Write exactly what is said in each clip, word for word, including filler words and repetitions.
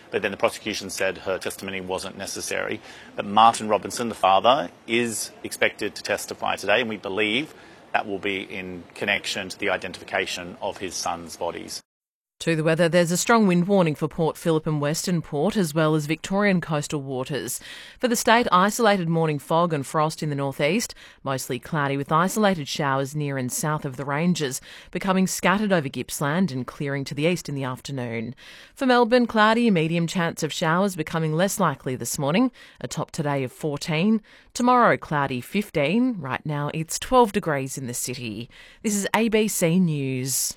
but then the prosecution said her testimony wasn't necessary. But Martin Robinson, the father, is expected to testify today, and we believe that will be in connection to the identification of his son's bodies. To the weather, there's a strong wind warning for Port Phillip and Western Port, as well as Victorian coastal waters. For the state, isolated morning fog and frost in the northeast, mostly cloudy with isolated showers near and south of the ranges, becoming scattered over Gippsland and clearing to the east in the afternoon. For Melbourne, cloudy, medium chance of showers becoming less likely this morning, a top today of fourteen. Tomorrow, cloudy, fifteen. Right now, it's twelve degrees in the city. This is A B C News.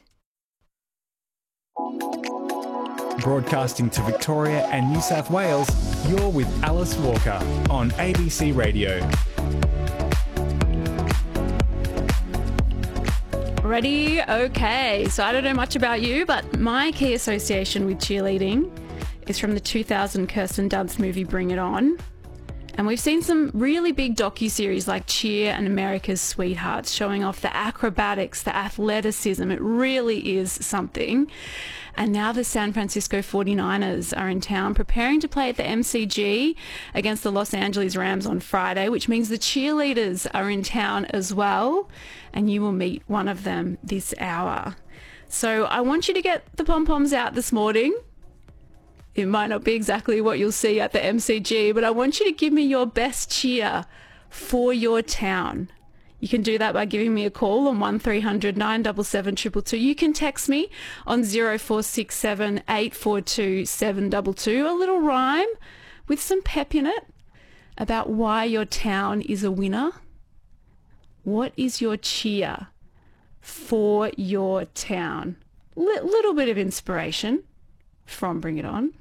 Broadcasting to Victoria and New South Wales, you're with Alice Walker on A B C Radio. Ready? Okay. So I don't know much about you, but my key association with cheerleading is from the two thousand Kirsten Dunst movie Bring It On. And we've seen some really big docuseries like Cheer and America's Sweethearts showing off the acrobatics, the athleticism. It really is something. And now the San Francisco forty-niners are in town preparing to play at the M C G against the Los Angeles Rams on Friday, which means the cheerleaders are in town as well. And you will meet one of them this hour. So I want you to get the pom-poms out this morning. It might not be exactly what you'll see at the M C G, but I want you to give me your best cheer for your town. You can do that by giving me a call on one three hundred nine seven seven two two two. You can text me on zero four six seven eight four two seven two two. A little rhyme with some pep in it about why your town is a winner. What is your cheer for your town? L- little bit of inspiration from Bring It On.